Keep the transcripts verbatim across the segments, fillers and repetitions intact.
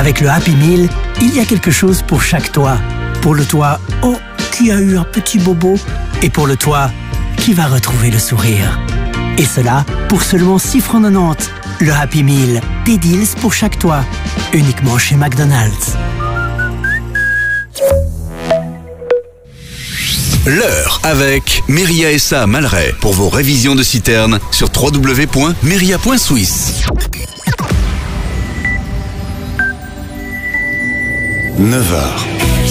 Avec le Happy Meal, il y a quelque chose pour chaque toit. Pour le toit, oh, qui a eu un petit bobo. Et pour le toit, qui va retrouver le sourire. Et cela pour seulement six francs quatre-vingt-dix. Le Happy Meal, des deals pour chaque toit. Uniquement chez McDonald's. L'heure avec Myria S A Malray pour vos révisions de citerne sur w w w point myria point suisse. neuf heures.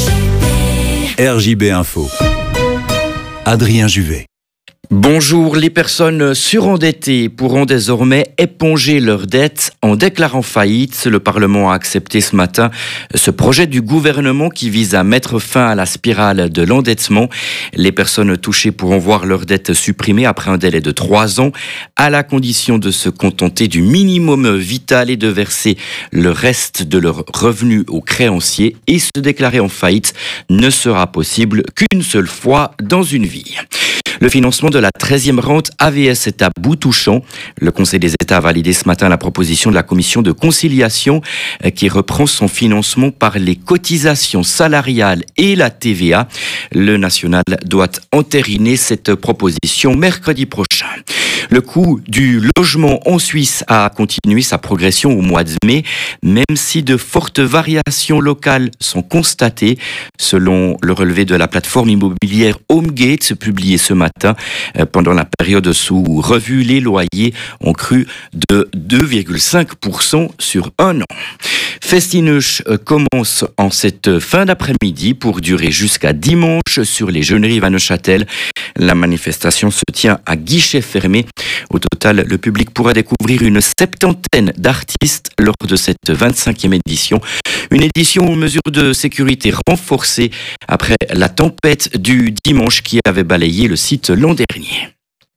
R J B Info. Adrien Juvet. Bonjour, les personnes surendettées pourront désormais éponger leurs dettes en déclarant faillite. Le Parlement a accepté ce matin ce projet du gouvernement qui vise à mettre fin à la spirale de l'endettement. Les personnes touchées pourront voir leurs dettes supprimées après un délai de trois ans, à la condition de se contenter du minimum vital et de verser le reste de leurs revenus aux créanciers. Et se déclarer en faillite ne sera possible qu'une seule fois dans une vie. Le financement de la treizième rente A V S est à bout touchant. Le Conseil des États a validé ce matin la proposition de la Commission de conciliation qui reprend son financement par les cotisations salariales et la T V A. Le national doit entériner cette proposition mercredi prochain. Le coût du logement en Suisse a continué sa progression au mois de mai, même si de fortes variations locales sont constatées. Selon le relevé de la plateforme immobilière HomeGate, publié ce matin, pendant la période sous revue, les loyers ont cru de deux virgule cinq pour cent sur un an. Festineuch commence en cette fin d'après-midi pour durer jusqu'à dimanche sur les Jeuneries à Neuchâtel. La manifestation se tient à guichet fermé. Au total, le public pourra découvrir une septantaine d'artistes lors de cette vingt-cinquième édition. Une édition aux mesures de sécurité renforcées après la tempête du dimanche qui avait balayé le site l'an dernier.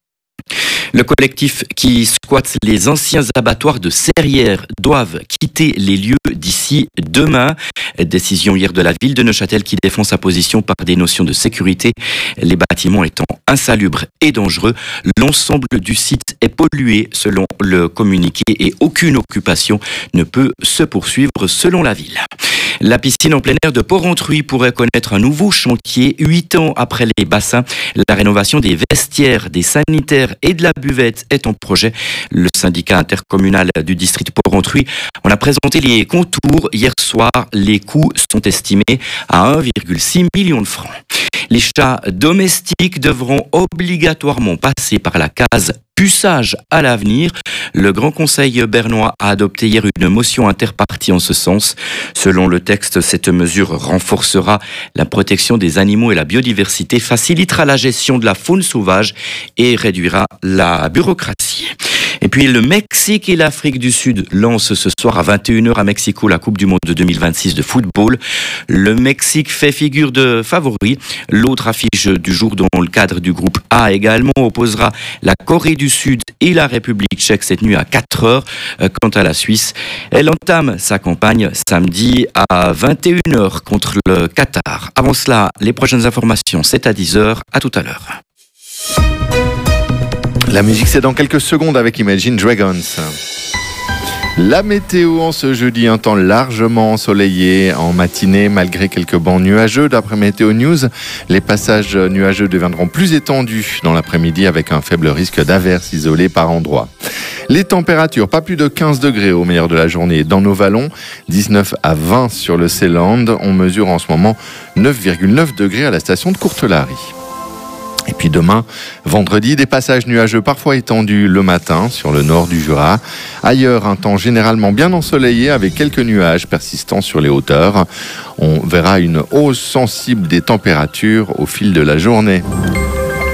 Le collectif qui squatte les anciens abattoirs de Serrières doivent quitter les lieux d'ici demain. Décision hier de la ville de Neuchâtel qui défend sa position par des notions de sécurité. Les bâtiments étant insalubres et dangereux, l'ensemble du site est pollué selon le communiqué et aucune occupation ne peut se poursuivre selon la ville. La piscine en plein air de Porrentruy pourrait connaître un nouveau chantier huit ans après les bassins. La rénovation des vestiaires, des sanitaires et de la buvette est en projet. Le syndicat intercommunal du district Porrentruy en a présenté les contours hier soir. Les coûts sont estimés à un virgule six million de francs. Les chats domestiques devront obligatoirement passer par la case puçage à l'avenir. Le Grand Conseil bernois a adopté hier une motion interpartie en ce sens. Selon le texte, cette mesure renforcera la protection des animaux et la biodiversité, facilitera la gestion de la faune sauvage et réduira la bureaucratie. Et puis le Mexique et l'Afrique du Sud lancent ce soir à vingt et une heures à Mexico la Coupe du Monde de deux mille vingt-six de football. Le Mexique fait figure de favori. L'autre affiche du jour dans le cadre du groupe A également opposera la Corée du Sud et la République tchèque cette nuit à quatre heures. Quant à la Suisse, elle entame sa campagne samedi à vingt et une heures contre le Qatar. Avant cela, les prochaines informations, c'est à dix heures. À tout à l'heure. La musique, c'est dans quelques secondes avec Imagine Dragons. La météo en ce jeudi, un temps largement ensoleillé en matinée malgré quelques bancs nuageux. D'après Météo News, les passages nuageux deviendront plus étendus dans l'après-midi avec un faible risque d'averses isolées par endroits. Les températures, pas plus de quinze degrés au meilleur de la journée dans nos vallons, dix-neuf à vingt sur le Seeland. On mesure en ce moment neuf virgule neuf degrés à la station de Courtelary. Et puis demain, vendredi, des passages nuageux parfois étendus le matin sur le nord du Jura. Ailleurs, un temps généralement bien ensoleillé avec quelques nuages persistants sur les hauteurs. On verra une hausse sensible des températures au fil de la journée.